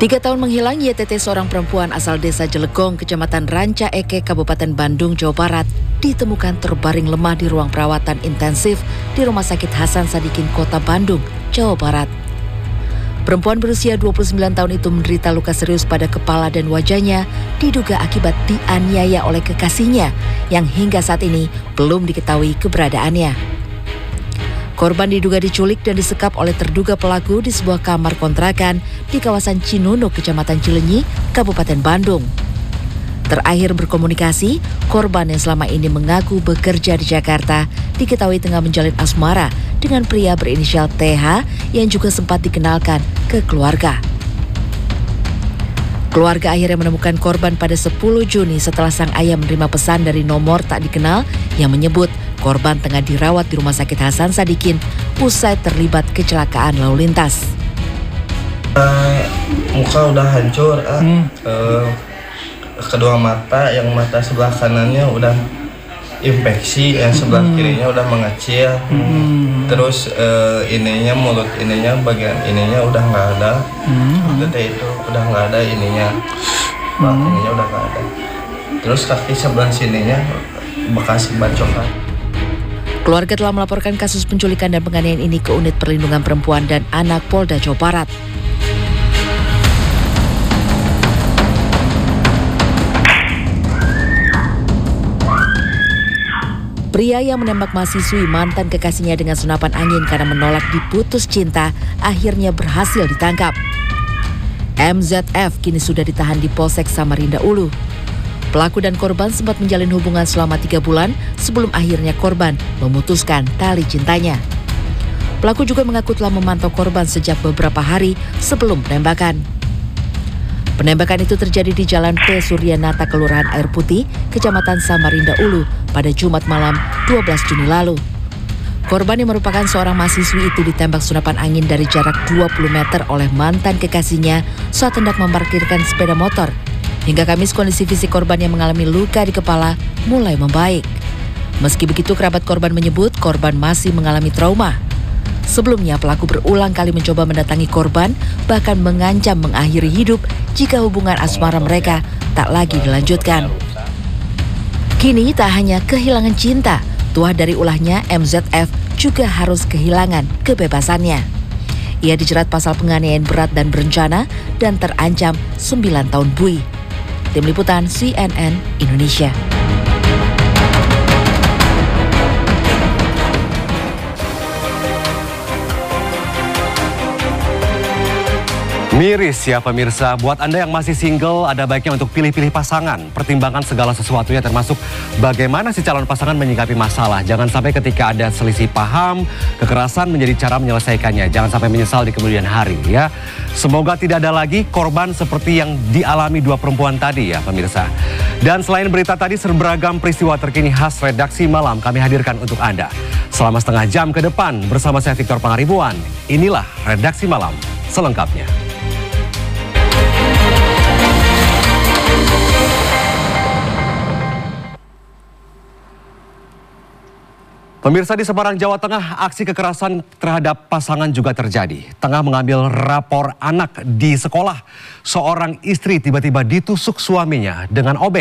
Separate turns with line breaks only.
3 tahun menghilang, YTT seorang perempuan asal desa Jelegong, Kecamatan Ranca Eke, Kabupaten Bandung, Jawa Barat, ditemukan terbaring lemah di ruang perawatan intensif di Rumah Sakit Hasan Sadikin, Kota Bandung, Jawa Barat. Perempuan berusia 29 tahun itu menderita luka serius pada kepala dan wajahnya, diduga akibat dianiaya oleh kekasihnya yang hingga saat ini belum diketahui keberadaannya. Korban diduga diculik dan disekap oleh terduga pelaku di sebuah kamar kontrakan di kawasan Cinunuk, Kecamatan Cilenyi, Kabupaten Bandung. Terakhir berkomunikasi, korban yang selama ini mengaku bekerja di Jakarta diketahui tengah menjalin asmara dengan pria berinisial TH yang juga sempat dikenalkan ke keluarga. Keluarga akhirnya menemukan korban pada 10 Juni setelah sang ayah menerima pesan dari nomor tak dikenal yang menyebut korban tengah dirawat di Rumah Sakit Hasan Sadikin usai terlibat kecelakaan lalu lintas.
Muka udah hancur, kedua mata, yang mata sebelah kanannya udah infeksi, yang sebelah kirinya udah mengecil, terus mulut ininya, bagian ininya udah nggak ada, gede itu udah nggak ada ininya, ininya udah nggak ada, terus kaki sebelah sininya bekas bacokan.
Keluarga telah melaporkan kasus penculikan dan penganiayaan ini ke Unit Perlindungan Perempuan dan Anak Polda Jawa Barat. Pria yang menembak mahasiswi mantan kekasihnya dengan senapan angin karena menolak diputus cinta akhirnya berhasil ditangkap. MZF kini sudah ditahan di Polsek Samarinda Ulu. Pelaku dan korban sempat menjalin hubungan selama 3 bulan sebelum akhirnya korban memutuskan tali cintanya. Pelaku juga mengaku telah memantau korban sejak beberapa hari sebelum penembakan. Penembakan itu terjadi di Jalan P. Suryanata, Kelurahan Air Putih, Kecamatan Samarinda Ulu pada Jumat malam 12 Juni lalu. Korban yang merupakan seorang mahasiswi itu ditembak senapan angin dari jarak 20 meter oleh mantan kekasihnya saat hendak memarkirkan sepeda motor. Hingga Kamis kondisi fisik korban yang mengalami luka di kepala mulai membaik. Meski begitu, kerabat korban menyebut korban masih mengalami trauma. Sebelumnya pelaku berulang kali mencoba mendatangi korban, bahkan mengancam mengakhiri hidup jika hubungan asmara mereka tak lagi dilanjutkan. Kini tak hanya kehilangan cinta, tuah dari ulahnya MZF juga harus kehilangan kebebasannya. Ia dijerat pasal penganiayaan berat dan berencana dan terancam 9 tahun bui. Tim Liputan CNN Indonesia.
Miris ya pemirsa, buat Anda yang masih single ada baiknya untuk pilih-pilih pasangan. Pertimbangkan segala sesuatunya termasuk bagaimana si calon pasangan menyikapi masalah. Jangan sampai ketika ada selisih paham, kekerasan menjadi cara menyelesaikannya. Jangan sampai menyesal di kemudian hari ya. Semoga tidak ada lagi korban seperti yang dialami 2 perempuan tadi ya pemirsa. Dan selain berita tadi, beragam peristiwa terkini khas Redaksi Malam kami hadirkan untuk Anda. Selama setengah jam ke depan bersama saya Victor Pangaribuan. Inilah Redaksi Malam selengkapnya. Pemirsa, di Semarang, Jawa Tengah, aksi kekerasan terhadap pasangan juga terjadi. Tengah mengambil rapor anak di sekolah, seorang istri tiba-tiba ditusuk suaminya dengan obeng.